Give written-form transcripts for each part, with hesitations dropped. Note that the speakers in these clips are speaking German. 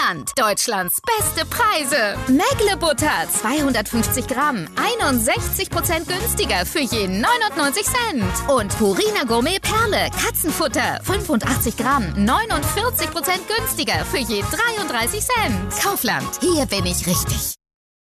Kaufland. Deutschlands beste Preise. Mägle-Butter 250 Gramm. 61% günstiger für je 99 Cent. Und Purina Gourmet Perle Katzenfutter 85 Gramm. 49% günstiger für je 33 Cent. Kaufland. Hier bin ich richtig.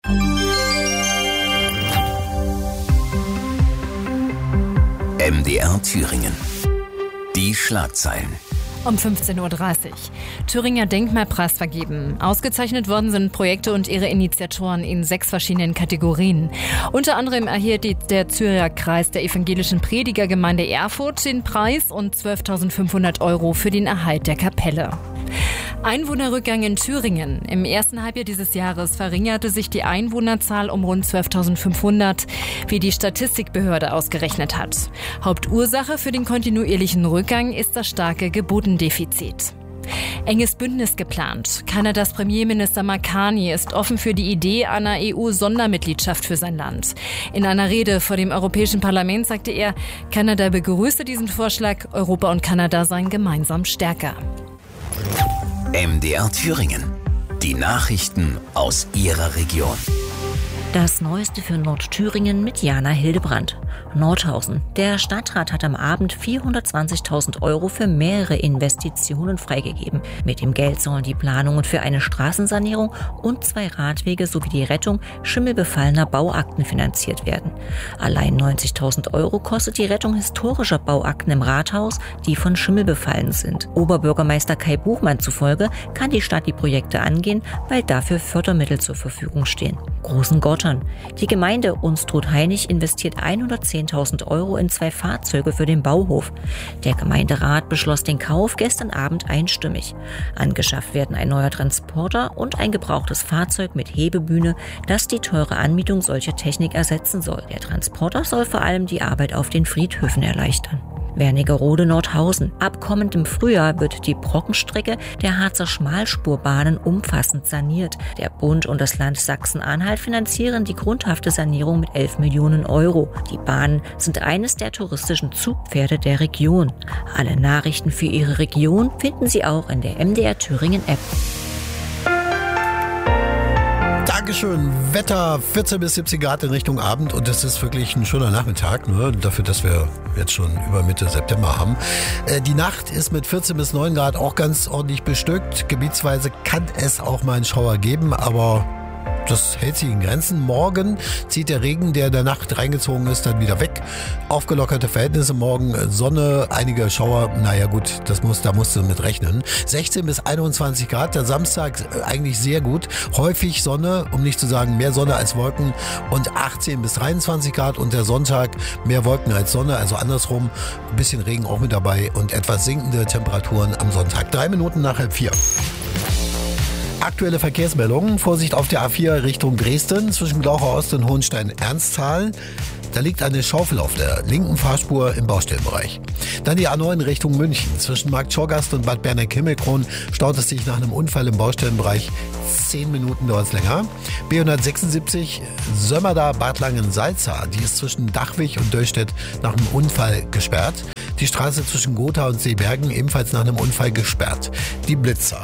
MDR Thüringen. Die Schlagzeilen. Um 15.30 Uhr. Thüringer Denkmalpreis vergeben. Ausgezeichnet worden sind Projekte und ihre Initiatoren in 6 verschiedenen Kategorien. Unter anderem erhielt der Zürcher Kreis der evangelischen Predigergemeinde Erfurt den Preis und 12.500 € für den Erhalt der Kapelle. Einwohnerrückgang in Thüringen. Im ersten Halbjahr dieses Jahres verringerte sich die Einwohnerzahl um rund 12.500, wie die Statistikbehörde ausgerechnet hat. Hauptursache für den kontinuierlichen Rückgang ist das starke Geburtendefizit. Enges Bündnis geplant. Kanadas Premierminister Mark Carney ist offen für die Idee einer EU-Sondermitgliedschaft für sein Land. In einer Rede vor dem Europäischen Parlament sagte er, Kanada begrüße diesen Vorschlag, Europa und Kanada seien gemeinsam stärker. MDR Thüringen. Die Nachrichten aus Ihrer Region. Das Neueste für Nordthüringen mit Jana Hildebrandt. Nordhausen. Der Stadtrat hat am Abend 420.000 € für mehrere Investitionen freigegeben. Mit dem Geld sollen die Planungen für eine Straßensanierung und 2 Radwege sowie die Rettung schimmelbefallener Bauakten finanziert werden. Allein 90.000 € kostet die Rettung historischer Bauakten im Rathaus, die von Schimmel befallen sind. Oberbürgermeister Kai Buchmann zufolge kann die Stadt die Projekte angehen, weil dafür Fördermittel zur Verfügung stehen. Großengottern. Die Gemeinde Unstrut-Hainich investiert 110.000 € in 2 Fahrzeuge für den Bauhof. Der Gemeinderat beschloss den Kauf gestern Abend einstimmig. Angeschafft werden ein neuer Transporter und ein gebrauchtes Fahrzeug mit Hebebühne, das die teure Anmietung solcher Technik ersetzen soll. Der Transporter soll vor allem die Arbeit auf den Friedhöfen erleichtern. Wernigerode-Nordhausen. Ab kommendem Frühjahr wird die Brockenstrecke der Harzer Schmalspurbahnen umfassend saniert. Der Bund und das Land Sachsen-Anhalt finanzieren die grundhafte Sanierung mit 11 Millionen €. Die Bahnen sind eines der touristischen Zugpferde der Region. Alle Nachrichten für Ihre Region finden Sie auch in der MDR Thüringen App. Dankeschön. Wetter 14 bis 17 Grad in Richtung Abend und es ist wirklich ein schöner Nachmittag, ne? Dafür, dass wir jetzt schon über Mitte September haben. Die Nacht ist mit 14 bis 9 Grad auch ganz ordentlich bestückt. Gebietsweise kann es auch mal einen Schauer geben, aber das hält sich in Grenzen. Morgen zieht der Regen, der in der Nacht reingezogen ist, dann wieder weg. Aufgelockerte Verhältnisse morgen, Sonne, einige Schauer. Naja gut, da musst du mit rechnen. 16 bis 21 Grad, der Samstag eigentlich sehr gut. Häufig Sonne, um nicht zu sagen mehr Sonne als Wolken. Und 18 bis 23 Grad und der Sonntag mehr Wolken als Sonne. Also andersrum, ein bisschen Regen auch mit dabei und etwas sinkende Temperaturen am Sonntag. 3 Minuten nach 3:30. Aktuelle Verkehrsmeldungen. Vorsicht auf der A4 Richtung Dresden zwischen Glaucher Ost und Hohenstein-Ernsthal. Da liegt eine Schaufel auf der linken Fahrspur im Baustellenbereich. Dann die A9 Richtung München. Zwischen Marktschorgast und Bad Berneck-Himmelkron staut es sich nach einem Unfall im Baustellenbereich. 10 Minuten dauert es länger. B176 Sömmerda-Bad Langensalza. Die ist zwischen Dachwig und Döllstedt nach einem Unfall gesperrt. Die Straße zwischen Gotha und Seebergen ebenfalls nach einem Unfall gesperrt. Die Blitzer.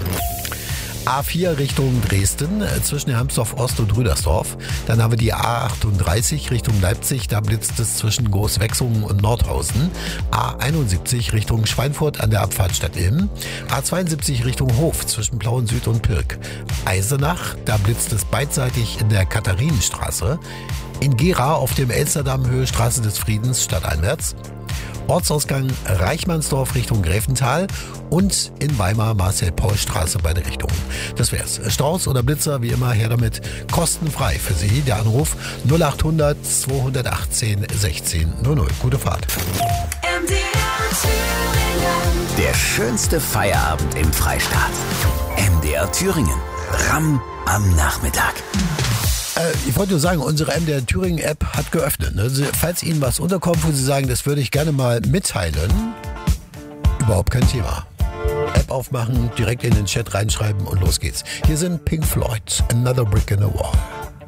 A4 Richtung Dresden, zwischen Hermsdorf Ost und Rüdersdorf. Dann haben wir die A38 Richtung Leipzig, da blitzt es zwischen Großwechsungen und Nordhausen. A71 Richtung Schweinfurt an der Abfahrt Stadtilm. A72 Richtung Hof zwischen Plauen Süd und Pirk. Eisenach, da blitzt es beidseitig in der Katharinenstraße. In Gera auf dem Elsterdamm Höhe Straße des Friedens stadteinwärts. Ortsausgang Reichmannsdorf Richtung Gräfental und in Weimar Marcel-Paul-Straße beide Richtungen. Das wär's. Staus oder Blitzer, wie immer, her damit. Kostenfrei für Sie. Der Anruf 0800 218 16 00. Gute Fahrt. Der schönste Feierabend im Freistaat. MDR Thüringen. Ramm am Nachmittag. Ich wollte nur sagen, unsere MDR Thüringen App hat geöffnet. Also, falls Ihnen was unterkommt, wo Sie sagen, das würde ich gerne mal mitteilen, überhaupt kein Thema. App aufmachen, direkt in den Chat reinschreiben und los geht's. Hier sind Pink Floyd, Another Brick in the Wall.